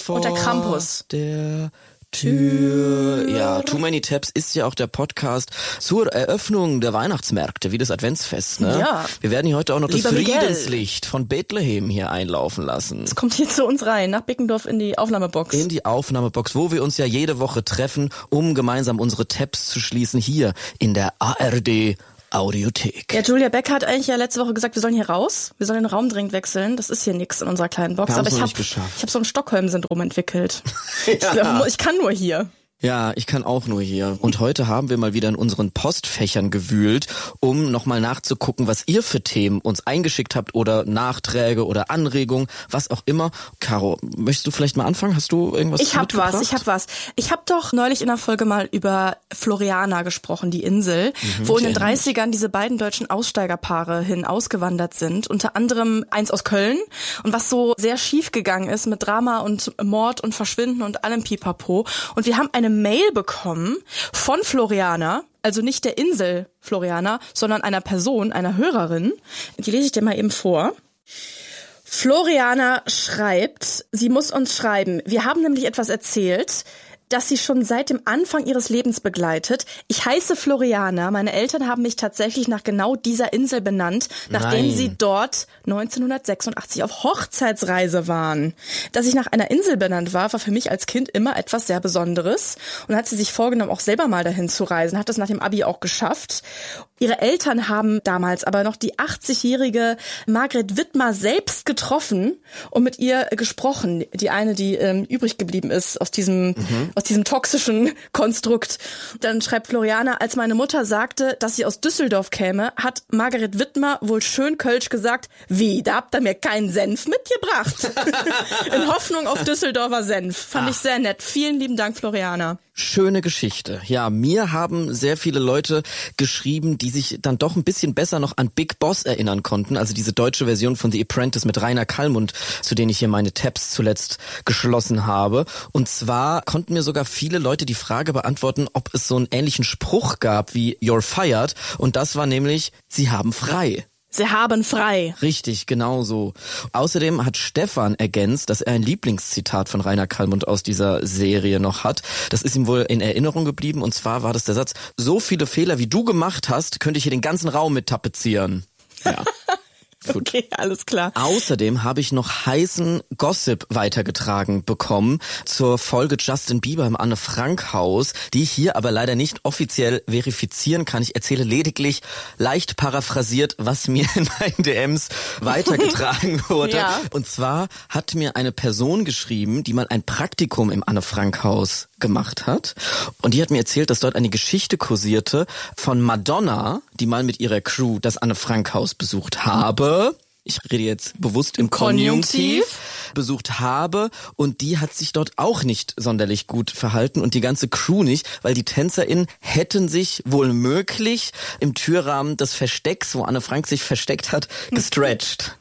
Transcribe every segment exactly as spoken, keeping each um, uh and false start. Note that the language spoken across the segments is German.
vor Und der Krampus. Der Tür. Ja, Too Many Tabs ist ja auch der Podcast zur Eröffnung der Weihnachtsmärkte, wie das Adventsfest, ne? Ja. Wir werden hier heute auch noch Lieber das Miguel. Friedenslicht von Bethlehem hier einlaufen lassen. Es kommt hier zu uns rein, nach Bickendorf in die Aufnahmebox. In die Aufnahmebox, wo wir uns ja jede Woche treffen, um gemeinsam unsere Tabs zu schließen, hier in der A R D Audiothek. Ja, Julia Becker hat eigentlich ja letzte Woche gesagt, wir sollen hier raus, wir sollen den Raum dringend wechseln. Das ist hier nichts in unserer kleinen Box. Wir Aber haben's ich noch habe nicht geschafft. ich hab so ein Stockholm-Syndrom entwickelt. Ja. Ich, ich kann nur hier. Ja, ich kann auch nur hier. Und heute haben wir mal wieder in unseren Postfächern gewühlt, um nochmal nachzugucken, was ihr für Themen uns eingeschickt habt oder Nachträge oder Anregungen, was auch immer. Caro, möchtest du vielleicht mal anfangen? Hast du irgendwas Ich hab mitgebracht? was, ich hab was. Ich habe doch neulich in der Folge mal über Floriana gesprochen, die Insel, Mhm, wo in den ich erinnere mich. dreißigern diese beiden deutschen Aussteigerpaare hin ausgewandert sind. Unter anderem eins aus Köln. Und was so sehr schief gegangen ist mit Drama und Mord und Verschwinden und allem Pipapo. Und wir haben eine Mail bekommen von Floriana, also nicht der Insel Floriana, sondern einer Person, einer Hörerin. Die lese ich dir mal eben vor. Floriana schreibt, sie muss uns schreiben. Wir haben nämlich etwas erzählt, das sie schon seit dem Anfang ihres Lebens begleitet. Ich heiße Floriana. Meine Eltern haben mich tatsächlich nach genau dieser Insel benannt, nachdem Nein. sie dort neunzehnhundertsechsundachtzig auf Hochzeitsreise waren. Dass ich nach einer Insel benannt war, war für mich als Kind immer etwas sehr Besonderes. Und hat sie sich vorgenommen, auch selber mal dahin zu reisen. Hat das nach dem Abi auch geschafft. Ihre Eltern haben damals aber noch die achtzigjährige Margret Wittmer selbst getroffen und mit ihr gesprochen. Die eine, die ähm, übrig geblieben ist aus diesem, mhm. aus diesem toxischen Konstrukt. Dann schreibt Floriana, als meine Mutter sagte, dass sie aus Düsseldorf käme, hat Margret Wittmer wohl schön kölsch gesagt, wie, da habt ihr mir keinen Senf mitgebracht. In Hoffnung auf Düsseldorfer Senf. Fand Ach. ich sehr nett. Vielen lieben Dank, Floriana. Schöne Geschichte. Ja, mir haben sehr viele Leute geschrieben, die sich dann doch ein bisschen besser noch an Big Boss erinnern konnten, also diese deutsche Version von The Apprentice mit Rainer Kallmund, zu denen ich hier meine Tabs zuletzt geschlossen habe. Und zwar konnten mir sogar viele Leute die Frage beantworten, ob es so einen ähnlichen Spruch gab wie You're fired. Und das war nämlich, sie haben frei. Sie haben frei. Richtig, genau so. Außerdem hat Stefan ergänzt, dass er ein Lieblingszitat von Rainer Kallmund aus dieser Serie noch hat. Das ist ihm wohl in Erinnerung geblieben, und zwar war das der Satz: So viele Fehler, wie du gemacht hast, könnte ich hier den ganzen Raum mit tapezieren. Ja. Gut. Okay, alles klar. Außerdem habe ich noch heißen Gossip weitergetragen bekommen zur Folge Justin Bieber im Anne-Frank-Haus, die ich hier aber leider nicht offiziell verifizieren kann. Ich erzähle lediglich leicht paraphrasiert, was mir in meinen D Ms weitergetragen wurde. Ja. Und zwar hat mir eine Person geschrieben, die mal ein Praktikum im Anne-Frank-Haus gemacht hat. Und die hat mir erzählt, dass dort eine Geschichte kursierte von Madonna, die mal mit ihrer Crew das Anne-Frank-Haus besucht habe. Ich rede jetzt bewusst im Konjunktiv, besucht habe, und die hat sich dort auch nicht sonderlich gut verhalten und die ganze Crew nicht, weil die TänzerInnen hätten sich wohl möglich im Türrahmen des Verstecks, wo Anne Frank sich versteckt hat, gestretcht.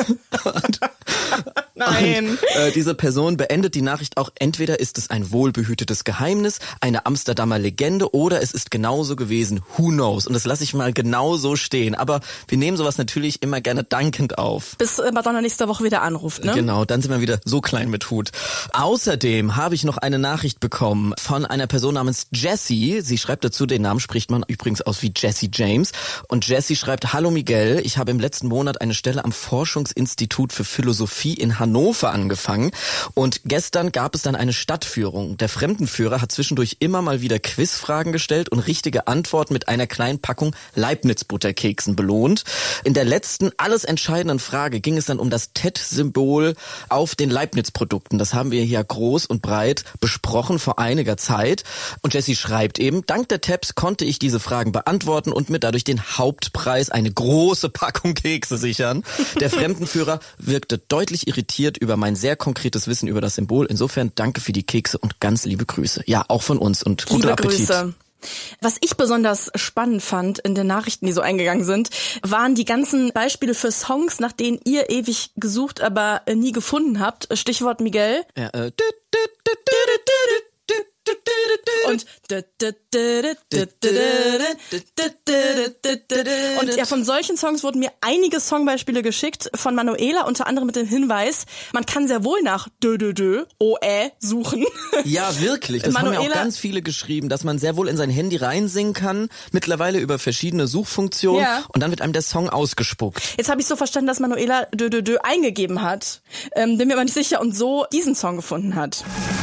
und, Nein. Und, äh, diese Person beendet die Nachricht auch: Entweder ist es ein wohlbehütetes Geheimnis, eine Amsterdamer Legende, oder es ist genauso gewesen. Who knows? Und das lasse ich mal genau so stehen. Aber wir nehmen sowas natürlich immer gerne dankend auf. Bis äh, Madonna nächste Woche wieder anruft, ne? Genau, dann sind wir wieder so klein mit Hut. Außerdem habe ich noch eine Nachricht bekommen von einer Person namens Jessie. Sie schreibt dazu, den Namen spricht man übrigens aus wie Jesse James. Und Jessie schreibt: Hallo Miguel, ich habe im letzten Monat eine Stelle am Forschungsinstitut für Philosophie in Hannover angefangen. Und gestern gab es dann eine Stadtführung. Der Fremdenführer hat zwischendurch immer mal wieder Quizfragen gestellt und richtige Antworten mit einer kleinen Packung Leibniz-Butterkeksen belohnt. In der letzten, alles entscheidenden Frage ging es dann um das T E D-Symbol auf den Leibniz-Produkten. Das haben wir hier groß und breit besprochen vor einiger Zeit. Und Jessie schreibt eben: Dank der Tabs konnte ich diese Fragen beantworten und mir dadurch den Hauptpreis, eine große Packung Kekse, sichern. Der Fremdenführer wirkte deutlich irritiert über mein sehr konkretes Wissen über das Symbol. Insofern danke für die Kekse und ganz liebe Grüße. Ja, auch von uns und guten Liebe Appetit. Grüße. Was ich besonders spannend fand in den Nachrichten, die so eingegangen sind, waren die ganzen Beispiele für Songs, nach denen ihr ewig gesucht, aber nie gefunden habt. Stichwort Miguel. Ja, äh, und und ja, von solchen Songs wurden mir einige Songbeispiele geschickt von Manuela, unter anderem mit dem Hinweis, man kann sehr wohl nach dö dö dö o ä suchen. Ja, wirklich. Das Manuela, haben mir auch ganz viele geschrieben, dass man sehr wohl in sein Handy reinsingen kann, mittlerweile über verschiedene Suchfunktionen, ja. Und dann wird einem der Song ausgespuckt. Jetzt habe ich so verstanden, dass Manuela dö dö dö eingegeben hat, ähm, bin mir aber nicht sicher, und so diesen Song gefunden hat.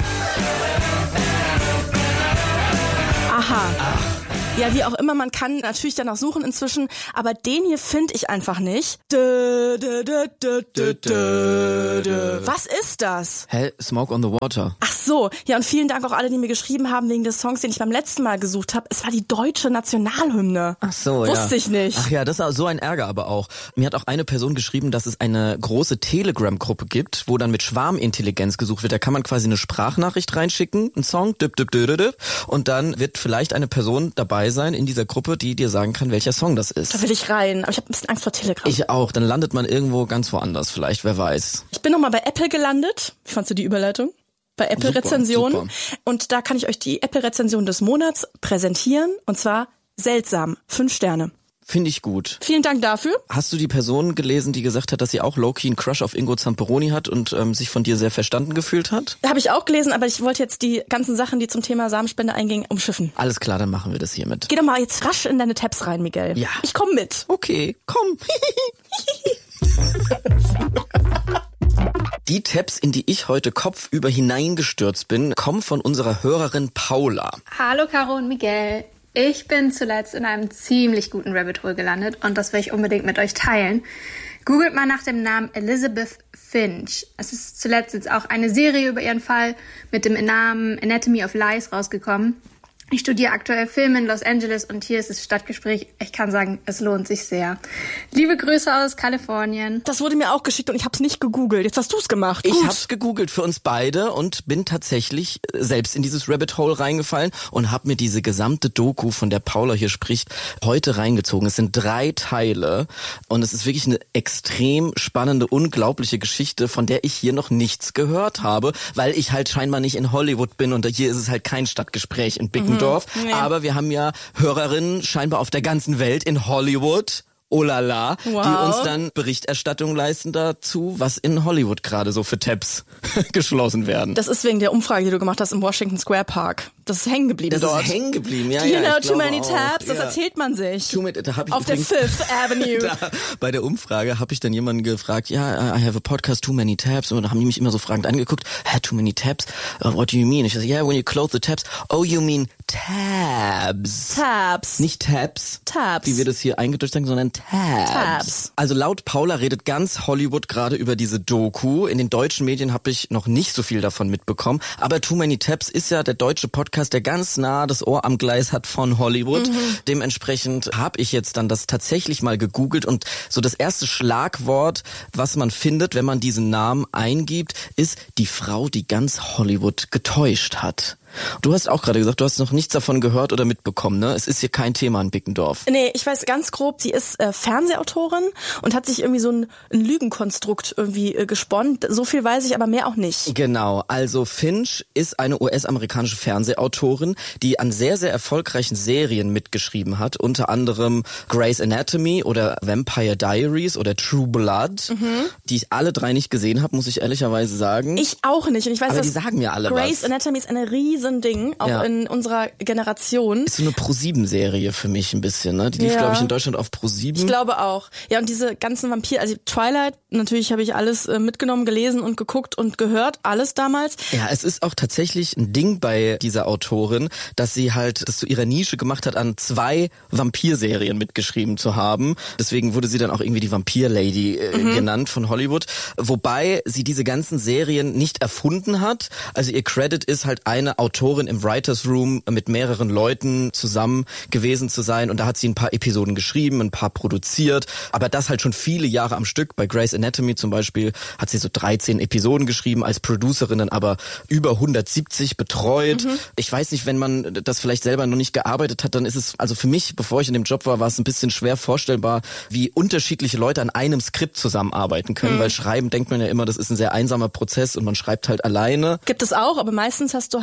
Aha. Ach. Ja, wie auch immer, man kann natürlich danach suchen inzwischen, aber den hier finde ich einfach nicht. Dö, dö, dö, dö, dö, dö, dö. Was ist das? Hä? Smoke on the Water. Ach so, ja, und vielen Dank auch alle, die mir geschrieben haben wegen des Songs, den ich beim letzten Mal gesucht habe. Es war die deutsche Nationalhymne. Ach so, ja. Wusste ich nicht. Ach ja, das ist so ein Ärger aber auch. Mir hat auch eine Person geschrieben, dass es eine große Telegram-Gruppe gibt, wo dann mit Schwarmintelligenz gesucht wird. Da kann man quasi eine Sprachnachricht reinschicken, einen Song, dip, dip, dip, dip, und dann wird vielleicht eine Person dabei sein in dieser Gruppe, die dir sagen kann, welcher Song das ist. Da will ich rein, aber ich habe ein bisschen Angst vor Telegram. Ich auch, dann landet man irgendwo ganz woanders vielleicht, wer weiß. Ich bin nochmal bei Apple gelandet. Wie fandst du die Überleitung? Bei Apple-Rezensionen. Und da kann ich euch die Apple-Rezension des Monats präsentieren, und zwar seltsam, fünf Sterne. Finde ich gut. Vielen Dank dafür. Hast du die Person gelesen, die gesagt hat, dass sie auch low-key einen Crush auf Ingo Zamperoni hat und ähm, sich von dir sehr verstanden gefühlt hat? Habe ich auch gelesen, aber ich wollte jetzt die ganzen Sachen, die zum Thema Samenspende eingingen, umschiffen. Alles klar, dann machen wir das hiermit. Geh doch mal jetzt rasch in deine Tabs rein, Miguel. Ja. Ich komm mit. Okay, komm. Die Tabs, in die ich heute kopfüber hineingestürzt bin, kommen von unserer Hörerin Paula. Hallo Caro und Miguel. Ich bin zuletzt in einem ziemlich guten Rabbit Hole gelandet und das will ich unbedingt mit euch teilen. Googelt mal nach dem Namen Elizabeth Finch. Es ist zuletzt jetzt auch eine Serie über ihren Fall mit dem Namen Anatomy of Lies rausgekommen. Ich studiere aktuell Film in Los Angeles und hier ist das Stadtgespräch. Ich kann sagen, es lohnt sich sehr. Liebe Grüße aus Kalifornien. Das wurde mir auch geschickt und ich habe es nicht gegoogelt. Jetzt hast du es gemacht. Ich Gut. habe es gegoogelt für uns beide und bin tatsächlich selbst in dieses Rabbit Hole reingefallen und habe mir diese gesamte Doku, von der Paula hier spricht, heute reingezogen. Es sind drei Teile und es ist wirklich eine extrem spannende, unglaubliche Geschichte, von der ich hier noch nichts gehört habe, weil ich halt scheinbar nicht in Hollywood bin und hier ist es halt kein Stadtgespräch in Big Dorf, nee. Aber wir haben ja Hörerinnen scheinbar auf der ganzen Welt in Hollywood, oh la la, wow. Die uns dann Berichterstattung leisten dazu, was in Hollywood gerade so für Tabs geschlossen werden. Das ist wegen der Umfrage, die du gemacht hast im Washington Square Park. Das ist hängen geblieben das dort. Das ist hängen geblieben, ja, Do you ja. know too many auch. tabs? Das ja. erzählt man sich. Too many, da hab ich auf übrigens, der Fifth Avenue. Da, bei der Umfrage habe ich dann jemanden gefragt, ja, I have a podcast, too many tabs. Und da haben die mich immer so fragend angeguckt, hey, too many tabs? Uh, what do you mean? Ich so, yeah, when you close the tabs. Oh, you mean tabs. Tabs. Nicht tabs. Tabs. Wie wir das hier eingedeutscht sagen, sondern tabs. Tabs. Also laut Paula redet ganz Hollywood gerade über diese Doku. In den deutschen Medien habe ich noch nicht so viel davon mitbekommen. Aber Too Many Tabs ist ja der deutsche Podcast, der ganz nah das Ohr am Gleis hat von Hollywood. Mhm. Dementsprechend habe ich jetzt dann das tatsächlich mal gegoogelt und so das erste Schlagwort, was man findet, wenn man diesen Namen eingibt, ist die Frau, die ganz Hollywood getäuscht hat. Du hast auch gerade gesagt, du hast noch nichts davon gehört oder mitbekommen, ne? Es ist hier kein Thema in Bickendorf. Nee, ich weiß ganz grob, sie ist äh, Fernsehautorin und hat sich irgendwie so ein, ein Lügenkonstrukt irgendwie äh, gesponnen. So viel weiß ich, aber mehr auch nicht. Genau, also Finch ist eine U S-amerikanische Fernsehautorin, die an sehr, sehr erfolgreichen Serien mitgeschrieben hat, unter anderem Grey's Anatomy oder Vampire Diaries oder True Blood, mhm. die ich alle drei nicht gesehen habe, muss ich ehrlicherweise sagen. Ich auch nicht. Und ich weiß, aber dass die sagen mir alle Grey's was. Anatomy ist eine riesen Ding, auch ja. in unserer Generation. Ist so eine Pro sieben Serie für mich ein bisschen, ne? Die lief, ja. glaube ich, in Deutschland auf Pro sieben. Ich glaube auch. Ja, und diese ganzen Vampir, also Twilight, natürlich habe ich alles äh, mitgenommen, gelesen und geguckt und gehört, alles damals. Ja, es ist auch tatsächlich ein Ding bei dieser Autorin, dass sie halt das zu ihrer Nische gemacht hat, an zwei Vampirserien mitgeschrieben zu haben. Deswegen wurde sie dann auch irgendwie die Vampir-Lady äh, mhm. genannt von Hollywood. Wobei sie diese ganzen Serien nicht erfunden hat. Also ihr Credit ist halt eine Autorin im Writers Room mit mehreren Leuten zusammen gewesen zu sein und da hat sie ein paar Episoden geschrieben, ein paar produziert, aber das halt schon viele Jahre am Stück. Bei Grey's Anatomy zum Beispiel hat sie so dreizehn Episoden geschrieben, als Producerin dann aber über hundertsiebzig betreut. Mhm. Ich weiß nicht, wenn man das vielleicht selber noch nicht gearbeitet hat, dann ist es, also für mich, bevor ich in dem Job war, war es ein bisschen schwer vorstellbar, wie unterschiedliche Leute an einem Skript zusammenarbeiten können, mhm. weil Schreiben denkt man ja immer, das ist ein sehr einsamer Prozess und man schreibt halt alleine. Gibt es auch, aber meistens hast du halt ein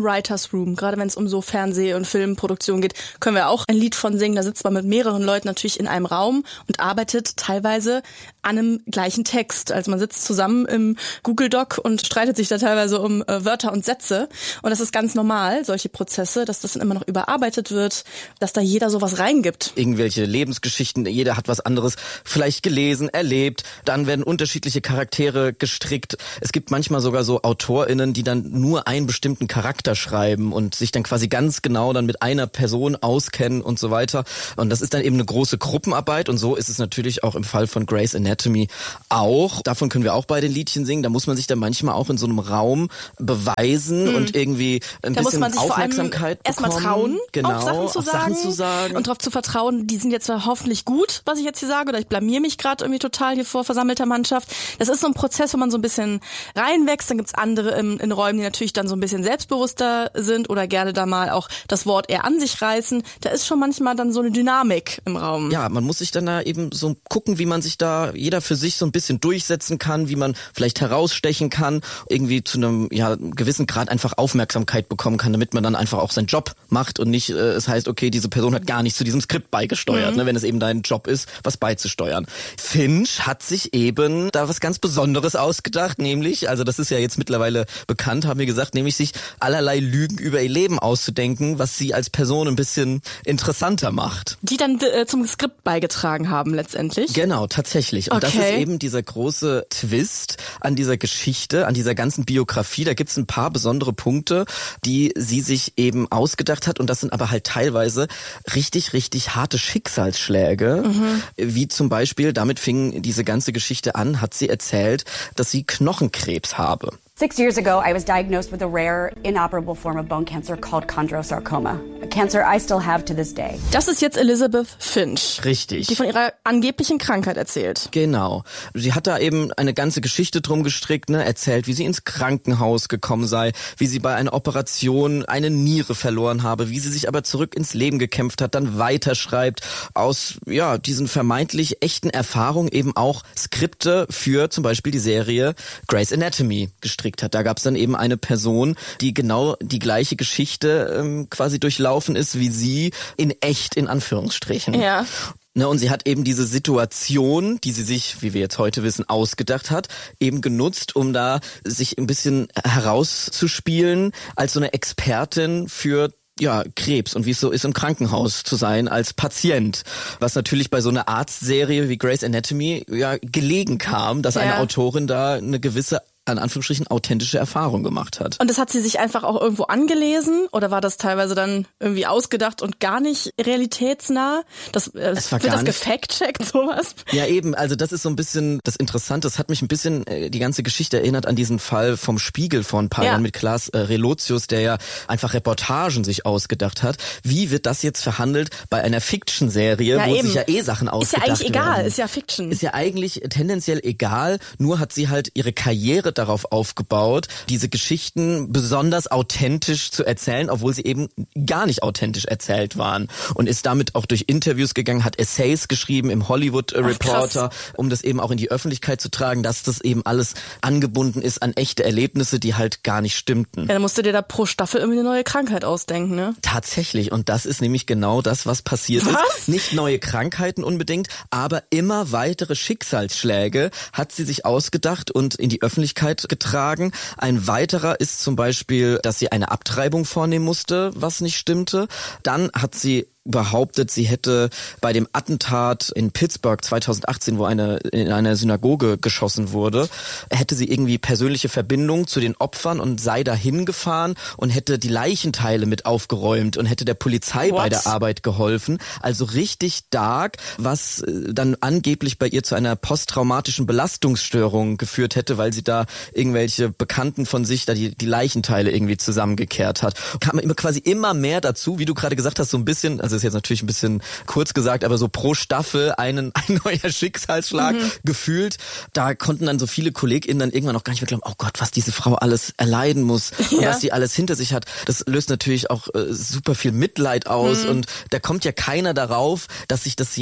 ein Writers Room. Gerade wenn es um so Fernseh- und Filmproduktion geht, können wir auch ein Lied von singen. Da sitzt man mit mehreren Leuten natürlich in einem Raum und arbeitet teilweise an einem gleichen Text. Also man sitzt zusammen im Google Doc und streitet sich da teilweise um äh, Wörter und Sätze. Und das ist ganz normal, solche Prozesse, dass das dann immer noch überarbeitet wird, dass da jeder sowas reingibt. Irgendwelche Lebensgeschichten, jeder hat was anderes vielleicht gelesen, erlebt. Dann werden unterschiedliche Charaktere gestrickt. Es gibt manchmal sogar so AutorInnen, die dann nur einen bestimmten Charakter schreiben und sich dann quasi ganz genau dann mit einer Person auskennen und so weiter. Und das ist dann eben eine große Gruppenarbeit und so ist es natürlich auch im Fall von Grey's Anatomy auch. Davon können wir auch bei den Liedchen singen. Da muss man sich dann manchmal auch in so einem Raum beweisen mhm. und irgendwie ein da bisschen muss man sich Aufmerksamkeit vor allem bekommen. Erstmal trauen, genau, auch Sachen zu, auch sagen, Sachen zu sagen und darauf zu vertrauen, die sind jetzt hoffentlich gut, was ich jetzt hier sage, oder ich blamier mich gerade irgendwie total hier vor versammelter Mannschaft. Das ist so ein Prozess, wo man so ein bisschen reinwächst. Dann gibt's andere in, in Räumen, die natürlich dann so ein bisschen selbstbewusster sind oder gerne da mal auch das Wort eher an sich reißen. Da ist schon manchmal dann so eine Dynamik im Raum. Ja, man muss sich dann da eben so gucken, wie man sich da jeder für sich so ein bisschen durchsetzen kann, wie man vielleicht herausstechen kann, irgendwie zu einem ja gewissen Grad einfach Aufmerksamkeit bekommen kann, damit man dann einfach auch seinen Job macht und nicht, äh, es heißt, okay, diese Person hat gar nicht zu diesem Skript beigesteuert, mhm. ne, wenn es eben dein Job ist, was beizusteuern. Finch hat sich eben da was ganz Besonderes ausgedacht, nämlich, also das ist ja jetzt mittlerweile bekannt, haben wir gesagt, nämlich sich allerlei Lügen über ihr Leben auszudenken, was sie als Person ein bisschen interessanter macht. Die dann äh, zum Skript beigetragen haben letztendlich? Genau, tatsächlich. Und okay. das ist eben dieser große Twist an dieser Geschichte, an dieser ganzen Biografie. Da gibt's ein paar besondere Punkte, die sie sich eben ausgedacht hat. Und das sind aber halt teilweise richtig, richtig harte Schicksalsschläge. Mhm. Wie zum Beispiel, damit fing diese ganze Geschichte an, hat sie erzählt, dass sie Knochenkrebs habe. Six years ago, I was diagnosed with a rare, inoperable form of bone cancer called chondrosarcoma, a cancer I still have to this day. Das ist jetzt Elizabeth Finch. Richtig. Die von ihrer angeblichen Krankheit erzählt. Genau. Sie hat da eben eine ganze Geschichte drum gestrickt, ne, erzählt, wie sie ins Krankenhaus gekommen sei, wie sie bei einer Operation eine Niere verloren habe, wie sie sich aber zurück ins Leben gekämpft hat, dann weiterschreibt, aus ja diesen vermeintlich echten Erfahrungen eben auch Skripte für zum Beispiel die Serie Grey's Anatomy gestrickt hat. Da gab es dann eben eine Person, die genau die gleiche Geschichte ähm, quasi durchlaufen ist, wie sie in echt, in Anführungsstrichen. Ja. Ne, und sie hat eben diese Situation, die sie sich, wie wir jetzt heute wissen, ausgedacht hat, eben genutzt, um da sich ein bisschen herauszuspielen als so eine Expertin für ja, Krebs und wie es so ist, im Krankenhaus zu sein als Patient. Was natürlich bei so einer Arztserie wie Grey's Anatomy ja gelegen kam, dass ja. eine Autorin da eine gewisse an Anführungsstrichen authentische Erfahrung gemacht hat. Und das hat sie sich einfach auch irgendwo angelesen oder war das teilweise dann irgendwie ausgedacht und gar nicht realitätsnah? Das, äh, es war wird gar das gefact-checkt, sowas? Ja eben, also das ist so ein bisschen das Interessante, das hat mich ein bisschen äh, die ganze Geschichte erinnert an diesen Fall vom Spiegel vor ein paar Jahren ja. mit Klaas äh, Relotius, der ja einfach Reportagen sich ausgedacht hat. Wie wird das jetzt verhandelt bei einer Fiction-Serie, ja, wo eben. sich ja eh Sachen ausgedacht werden? Ist ja eigentlich egal, werden. ist ja Fiction. Ist ja eigentlich tendenziell egal, nur hat sie halt ihre Karriere darauf aufgebaut, diese Geschichten besonders authentisch zu erzählen, obwohl sie eben gar nicht authentisch erzählt waren. Und ist damit auch durch Interviews gegangen, hat Essays geschrieben im Hollywood Reporter, Ach, um das eben auch in die Öffentlichkeit zu tragen, dass das eben alles angebunden ist an echte Erlebnisse, die halt gar nicht stimmten. Ja, dann musst du dir da pro Staffel irgendwie eine neue Krankheit ausdenken, ne? Tatsächlich. Und das ist nämlich genau das, was passiert was? ist. Nicht neue Krankheiten unbedingt, aber immer weitere Schicksalsschläge hat sie sich ausgedacht und in die Öffentlichkeit getragen. Ein weiterer ist zum Beispiel, dass sie eine Abtreibung vornehmen musste, was nicht stimmte. Dann hat sie behauptet, sie hätte bei dem Attentat in Pittsburgh zweitausendachtzehn, wo eine in einer Synagoge geschossen wurde, hätte sie irgendwie persönliche Verbindung zu den Opfern und sei dahin gefahren und hätte die Leichenteile mit aufgeräumt und hätte der Polizei What? bei der Arbeit geholfen. Also richtig dark, was dann angeblich bei ihr zu einer posttraumatischen Belastungsstörung geführt hätte, weil sie da irgendwelche Bekannten von sich da die, die Leichenteile irgendwie zusammengekehrt hat. Kam immer quasi immer mehr dazu, wie du gerade gesagt hast, so ein bisschen, also das ist jetzt natürlich ein bisschen kurz gesagt, aber so pro Staffel einen, ein neuer Schicksalsschlag mhm. gefühlt. Da konnten dann so viele KollegInnen dann irgendwann auch gar nicht mehr glauben, oh Gott, was diese Frau alles erleiden muss und ja. was die alles hinter sich hat. Das löst natürlich auch äh, super viel Mitleid aus mhm. und da kommt ja keiner darauf, dass sich das jemand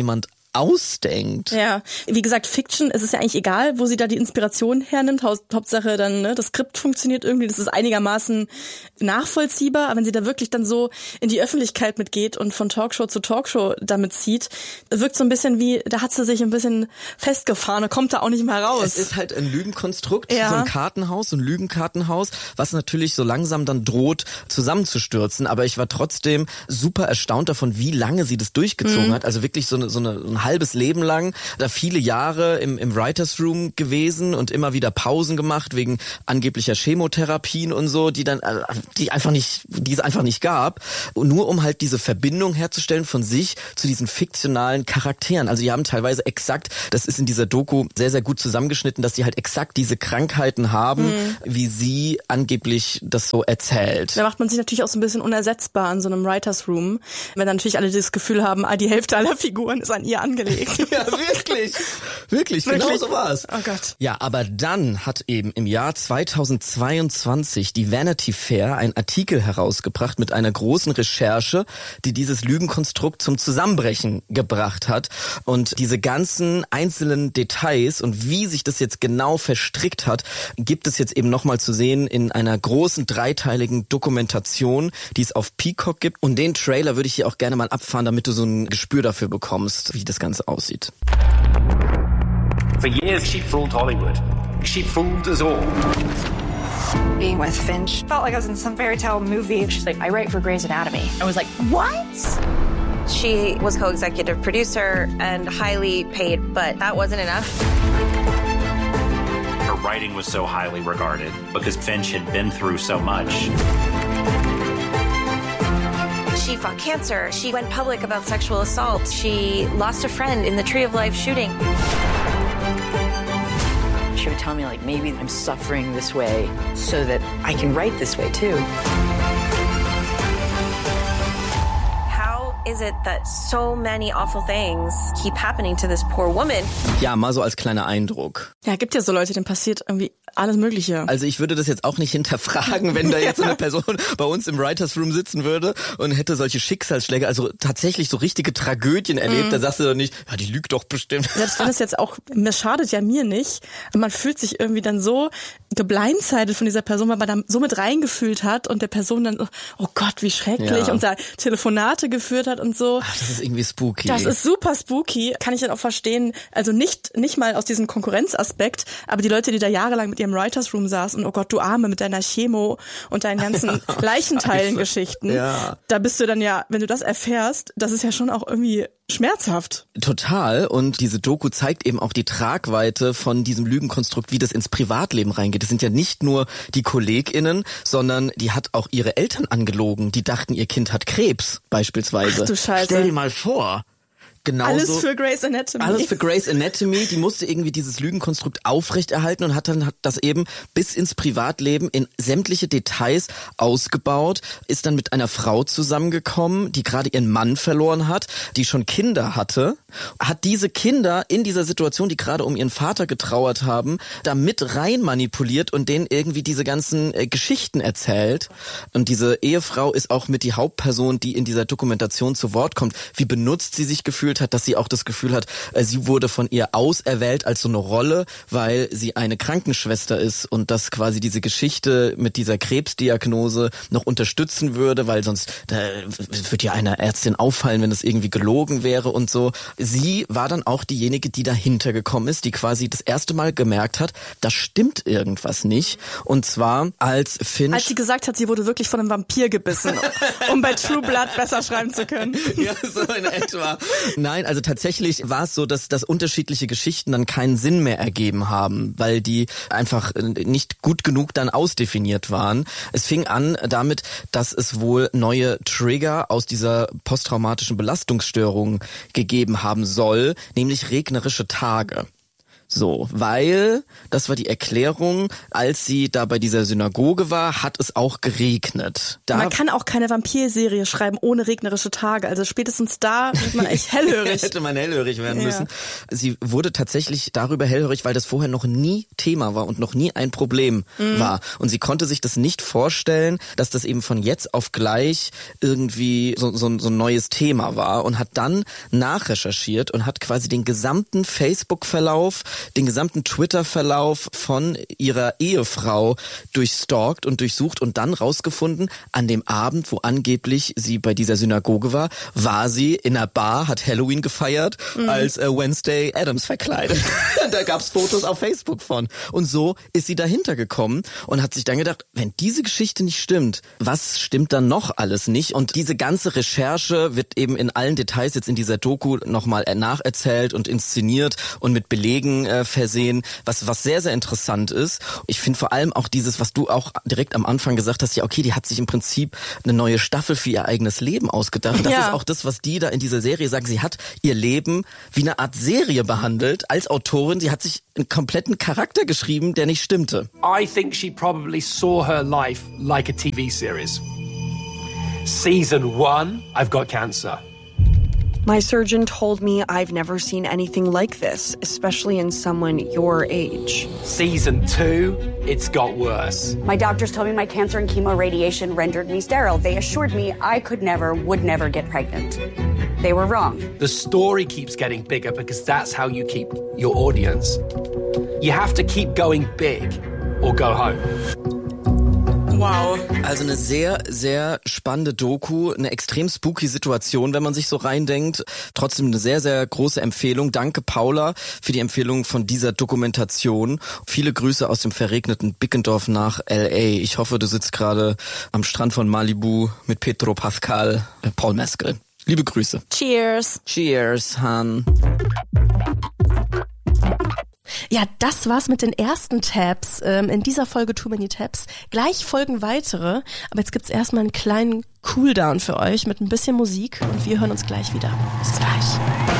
ausdenkt. Ja, wie gesagt, Fiction, es ist ja eigentlich egal, wo sie da die Inspiration hernimmt. Hauptsache dann, ne, das Skript funktioniert irgendwie, das ist einigermaßen nachvollziehbar. Aber wenn sie da wirklich dann so in die Öffentlichkeit mitgeht und von Talkshow zu Talkshow damit zieht, wirkt so ein bisschen wie, da hat sie sich ein bisschen festgefahren und kommt da auch nicht mehr raus. Es ist halt ein Lügenkonstrukt, ja. so ein Kartenhaus, so ein Lügenkartenhaus, was natürlich so langsam dann droht zusammenzustürzen. Aber ich war trotzdem super erstaunt davon, wie lange sie das durchgezogen mhm. hat. Also wirklich so eine, so eine, ein halbes Leben lang, da viele Jahre im, im Writers Room gewesen und immer wieder Pausen gemacht wegen angeblicher Chemotherapien und so, die dann, die einfach nicht, die es einfach nicht gab. Und nur um halt diese Verbindung herzustellen von sich zu diesen fiktionalen Charakteren. Also die haben teilweise exakt, das ist in dieser Doku sehr, sehr gut zusammengeschnitten, dass die halt exakt diese Krankheiten haben, mhm. wie sie angeblich das so erzählt. Da macht man sich natürlich auch so ein bisschen unersetzbar an so einem Writers Room, wenn dann natürlich alle das Gefühl haben, ah, die Hälfte aller Figuren ist an ihr angelegt. Ja, wirklich. Wirklich, genau Wirklich? so war's. Oh Gott. Ja, aber dann hat eben im Jahr zweitausendzweiundzwanzig die Vanity Fair einen Artikel herausgebracht mit einer großen Recherche, die dieses Lügenkonstrukt zum Zusammenbrechen gebracht hat. Und diese ganzen einzelnen Details und wie sich das jetzt genau verstrickt hat, gibt es jetzt eben nochmal zu sehen in einer großen dreiteiligen Dokumentation, die es auf Peacock gibt. Und den Trailer würde ich hier auch gerne mal abfahren, damit du so ein Gespür dafür bekommst, wie das Ganze aussieht. For years, she fooled Hollywood. She fooled us all. Being with Finch felt like I was in some fairy tale movie. She's like, I write for Grey's Anatomy. I was like, what? She was co-executive producer and highly paid, but that wasn't enough. Her writing was so highly regarded because Finch had been through so much. She fought cancer. She went public about sexual assault. She lost a friend in the Tree of Life shooting. She would tell me, like, maybe I'm suffering this way so that I can write this way, too. How is it that so many awful things keep happening to this poor woman? Ja, mal so als kleiner Eindruck. Ja, gibt ja so Leute, denen passiert irgendwie alles Mögliche. Also ich würde das jetzt auch nicht hinterfragen, wenn da jetzt so eine Person bei uns im Writers Room sitzen würde und hätte solche Schicksalsschläge, also tatsächlich so richtige Tragödien erlebt, mm. da sagst du doch nicht, ja, die lügt doch bestimmt. Selbst wenn es jetzt auch, das schadet ja mir nicht, aber man fühlt sich irgendwie dann so geblindsided von dieser Person, weil man da so mit reingefühlt hat und der Person dann, oh Gott, wie schrecklich, ja. und da Telefonate geführt hat und so. Ach, das ist irgendwie spooky. Das ist super spooky, kann ich dann auch verstehen, also nicht, nicht mal aus diesem Konkurrenzaspekt, aber die Leute, die da jahrelang mit ihrem Writers Room saßen, oh Gott, du Arme mit deiner Chemo und deinen ganzen Leichenteilen-Geschichten. Ja. Da bist du dann ja, wenn du das erfährst, das ist ja schon auch irgendwie schmerzhaft. Total. Und diese Doku zeigt eben auch die Tragweite von diesem Lügenkonstrukt, wie das ins Privatleben reingeht. Das sind ja nicht nur die KollegInnen, sondern die hat auch ihre Eltern angelogen. Die dachten, ihr Kind hat Krebs, beispielsweise. Ach du Scheiße. Stell dir mal vor. Genauso, alles für Grey's Anatomy. Alles für Grey's Anatomy. Die musste irgendwie dieses Lügenkonstrukt aufrechterhalten und hat dann hat das eben bis ins Privatleben in sämtliche Details ausgebaut, ist dann mit einer Frau zusammengekommen, die gerade ihren Mann verloren hat, die schon Kinder hatte, hat diese Kinder in dieser Situation, die gerade um ihren Vater getrauert haben, da mit rein manipuliert und denen irgendwie diese ganzen äh, Geschichten erzählt. Und diese Ehefrau ist auch mit die Hauptperson, die in dieser Dokumentation zu Wort kommt. Wie benutzt sie sich gefühlt hat, dass sie auch das Gefühl hat, sie wurde von ihr auserwählt als so eine Rolle, weil sie eine Krankenschwester ist und dass quasi diese Geschichte mit dieser Krebsdiagnose noch unterstützen würde, weil sonst da würde ja einer Ärztin auffallen, wenn das irgendwie gelogen wäre und so. Sie war dann auch diejenige, die dahinter gekommen ist, die quasi das erste Mal gemerkt hat, da stimmt irgendwas nicht. Und zwar als Finch... Als sie gesagt hat, sie wurde wirklich von einem Vampir gebissen, um bei True Blood besser schreiben zu können. Ja, so in etwa. Nein, also tatsächlich war es so, dass, dass unterschiedliche Geschichten dann keinen Sinn mehr ergeben haben, weil die einfach nicht gut genug dann ausdefiniert waren. Es fing an damit, dass es wohl neue Trigger aus dieser posttraumatischen Belastungsstörung gegeben haben soll, nämlich regnerische Tage. So, weil, das war die Erklärung, als sie da bei dieser Synagoge war, hat es auch geregnet. Da man kann auch keine Vampirserie schreiben ohne regnerische Tage. Also spätestens da wird man echt hellhörig. Hätte man hellhörig werden ja. müssen. Sie wurde tatsächlich darüber hellhörig, weil das vorher noch nie Thema war und noch nie ein Problem mhm. war. Und sie konnte sich das nicht vorstellen, dass das eben von jetzt auf gleich irgendwie so, so, so ein neues Thema war und hat dann nachrecherchiert und hat quasi den gesamten Facebook-Verlauf, den gesamten Twitter-Verlauf von ihrer Ehefrau durchstalkt und durchsucht und dann rausgefunden, an dem Abend, wo angeblich sie bei dieser Synagoge war, war sie in einer Bar, hat Halloween gefeiert, mhm. als äh, Wednesday Addams verkleidet. Da gab's Fotos auf Facebook von. Und so ist sie dahinter gekommen und hat sich dann gedacht, wenn diese Geschichte nicht stimmt, was stimmt dann noch alles nicht? Und diese ganze Recherche wird eben in allen Details jetzt in dieser Doku nochmal nacherzählt und inszeniert und mit Belegen äh, versehen, was was sehr, sehr interessant ist. Ich finde vor allem auch dieses, was du auch direkt am Anfang gesagt hast, ja okay, die hat sich im Prinzip eine neue Staffel für ihr eigenes Leben ausgedacht. Das ja. ist auch das, was die da in dieser Serie sagen. Sie hat ihr Leben wie eine Art Serie behandelt als Autorin. Sie hat sich einen kompletten Charakter geschrieben, der nicht stimmte. I think she probably saw her life like a T V series. Season one, I've got cancer. My surgeon told me I've never seen anything like this, especially in someone your age. Season two, it's got worse. My doctors told me my cancer and chemo radiation rendered me sterile. They assured me I could never, would never get pregnant. They were wrong. The story keeps getting bigger because that's how you keep your audience. You have to keep going big or go home. Wow. Also eine sehr, sehr spannende Doku, eine extrem spooky Situation, wenn man sich so reindenkt. Trotzdem eine sehr, sehr große Empfehlung. Danke Paula für die Empfehlung von dieser Dokumentation. Viele Grüße aus dem verregneten Bickendorf nach L A. Ich hoffe, du sitzt gerade am Strand von Malibu mit Pedro Pascal, äh, Paul Mescal. Liebe Grüße. Cheers. Cheers, Han. Ja, das war's mit den ersten Tabs ähm, in dieser Folge Too Many Tabs. Gleich folgen weitere, aber jetzt gibt's erstmal einen kleinen Cooldown für euch mit ein bisschen Musik und wir hören uns gleich wieder. Bis gleich.